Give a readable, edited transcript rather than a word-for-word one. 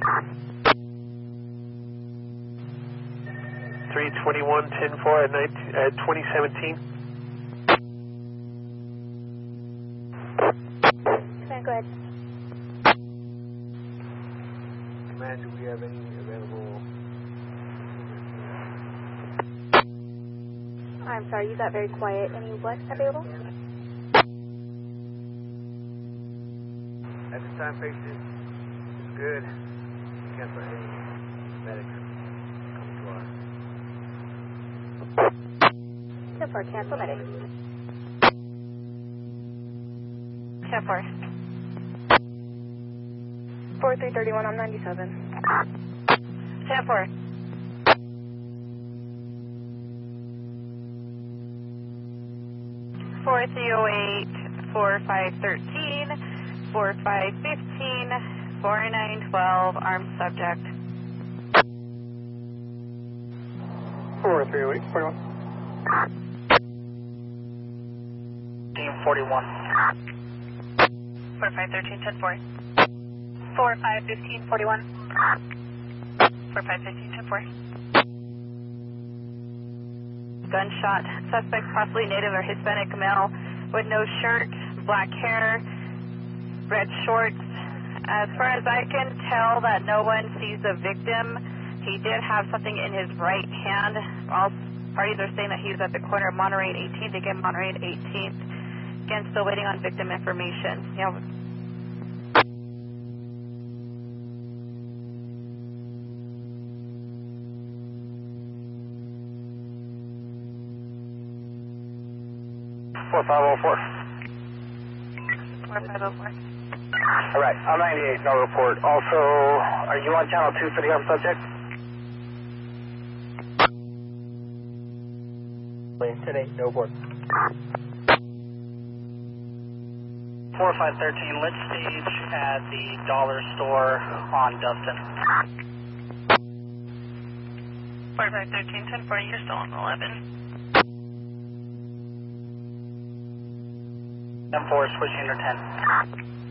321-10-4 at 2017. Go ahead. Command, do we have any available? I'm sorry, you got very quiet. Any what available? At this time, patient is good. Can't put any medics coming to our. 10-4, cancel medic. 10-4. 4331 on 97. 10-4. 4308, 4513, 4515, 4912, armed subject. 4308, 41. Team 41. 4513, 10-4. 4515, 41. 4515, 10-4. Gunshot. Suspect possibly native or Hispanic male with no shirt, black hair, red shorts. As far as I can tell, that no one sees the victim. He did have something in his right hand. All parties are saying that he was at the corner of Monterey and 18th. Again, Monterey and 18th. Again, still waiting on victim information. You know, 4504. 4504. All right, I'm 98, no report. Also, are you on channel 2 for the armed subject? 10-8, no report. 4513, let's stage at the dollar store on Dustin. 4513, 10-4, you're still on 11. 10-4, switching to 10.